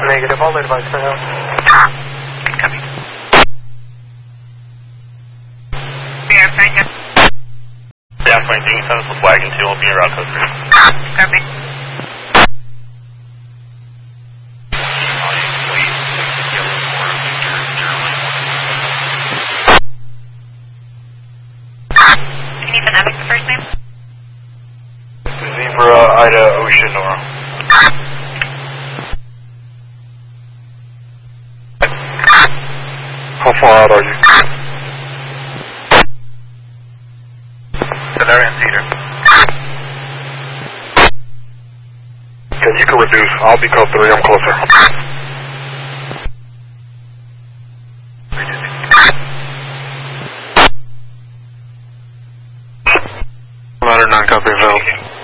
Negative, I'll advise for help. Copy. Yeah, thank you. Yeah, fine. Taking service with Wagon 2 will be around code 3. Copy. Can you phonetic the first name? Zebra, Ida, Ocean, Nora. How far out are you? Solarian Cedar. Okay, you can reduce. I'll be code 3, I'm closer. Ladder 9, copy, available.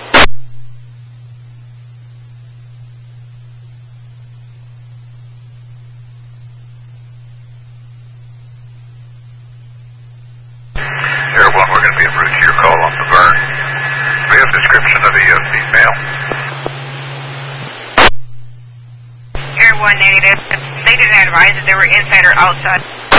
Air 1, we're going to be en route to your call on the burn. We have description of the female. Air 1 negative. They didn't advise that they were inside or outside.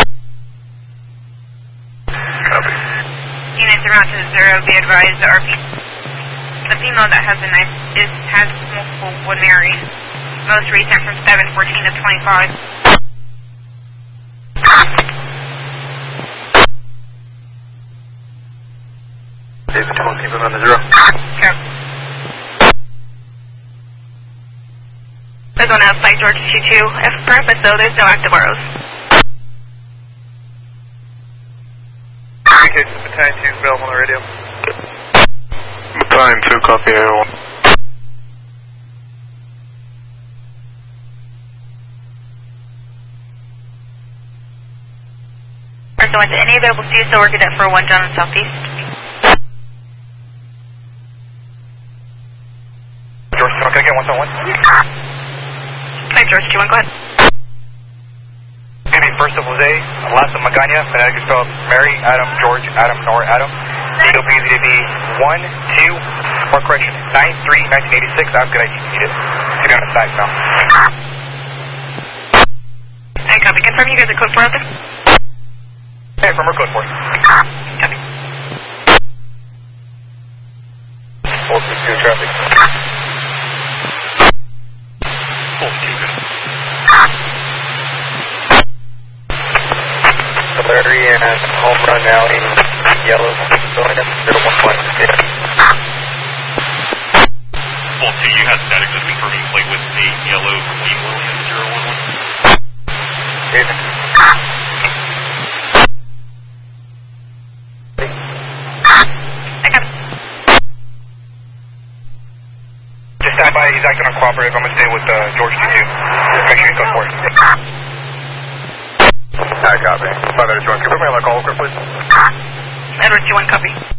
Copy. Units around to 0, be advised the RP. The female that has the knife has multiple wound areas. Most recent from 7/14 to 25. David 12, keep him on the 0. Okay. There's one outside George 22. If purpose though, there's no active arrows. Communications Battalion 2, available on the radio. Battalion 2, copy A1. So is any available to do so working at for 1 John in Southeast? George 2, can I get 1-1? Hi George 21, go ahead. Maybe first of Jose, last of Magana, phonetic is spelled Mary, Adam, George, Adam, Nora, Adam. Eagle PZ to be 1, 2, or correction, 9-3-1986. I'm good, I need it. Get on the side now. I copy. Confirm you guys are code 4 out there? Hey, from our code 4. Copy. 462 traffic. 42 good. Larry and Home Run Alley, yellow, going up 011. Yeah. 42, you had static just confirming plate with a yellow Queen Williams 011. David. I copy. Just stand by, he's acting uncooperative. I'm going to stay with George 22. Make sure you go for it. I got me. 5 Edward 1, confirm my call, please. Edward 21, copy.